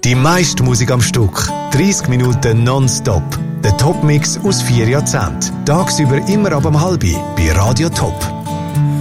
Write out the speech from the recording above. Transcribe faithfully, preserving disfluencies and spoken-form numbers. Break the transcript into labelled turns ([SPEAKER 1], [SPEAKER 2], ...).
[SPEAKER 1] Die meiste Musik am Stück. dreissig Minuten nonstop. Der Top-Mix aus vier Jahrzehnten. Tagsüber immer ab um halb bei Radio Top.